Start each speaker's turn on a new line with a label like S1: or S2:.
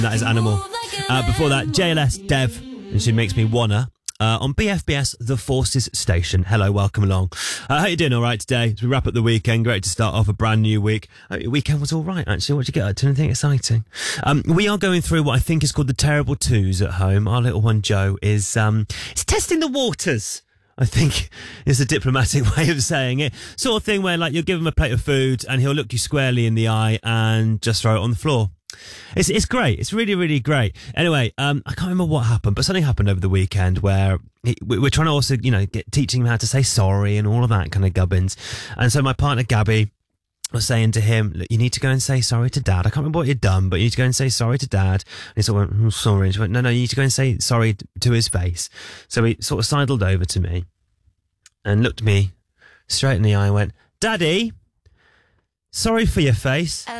S1: That is Animal. Before that, JLS, Dev, and She Makes Me Wanna. On BFBS, The Forces Station. Hello, welcome along. How you doing all right today? As we wrap up the weekend, great to start off a brand new week. Your weekend was all right, actually. What did you get up to? Anything exciting? We are going through what I think is called the terrible twos at home. Our little one, Joe, is testing the waters. I think is a diplomatic way of saying it. Sort of thing where, like, you'll give him a plate of food and he'll look you squarely in the eye and just throw it on the floor. It's great. It's really, really great. Anyway, I can't remember what happened, but something happened over the weekend where we're trying to also, teaching him how to say sorry and all of that kind of gubbins. And so my partner, Gabby, was saying to him, look, you need to go and say sorry to Dad. I can't remember what you'd done, but you need to go and say sorry to Dad. And he sort of went, sorry. And she went, no, you need to go and say sorry to his face. So he sort of sidled over to me and looked me straight in the eye and went, Daddy, sorry for your face.